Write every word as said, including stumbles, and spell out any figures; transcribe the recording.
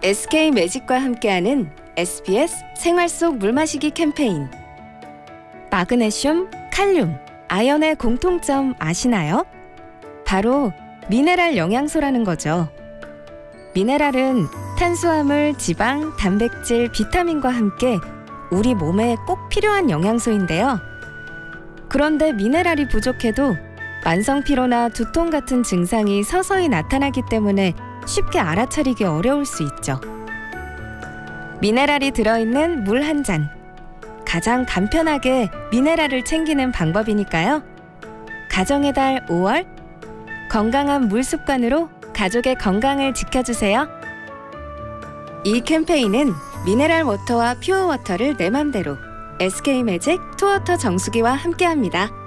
에스케이 매직과 함께하는 에스비에스 생활 속 물마시기 캠페인. 마그네슘, 칼륨, 아연의 공통점 아시나요? 바로 미네랄 영양소라는 거죠. 미네랄은 탄수화물, 지방, 단백질, 비타민과 함께 우리 몸에 꼭 필요한 영양소인데요. 그런데 미네랄이 부족해도 만성 피로나 두통 같은 증상이 서서히 나타나기 때문에 쉽게 알아차리기 어려울 수 있죠. 미네랄이 들어있는 물 한 잔. 가장 간편하게 미네랄을 챙기는 방법이니까요. 가정의 달 오월, 건강한 물 습관으로 가족의 건강을 지켜주세요. 이 캠페인은 미네랄 워터와 퓨어 워터를 내 맘대로 에스케이 매직 투워터 정수기와 함께합니다.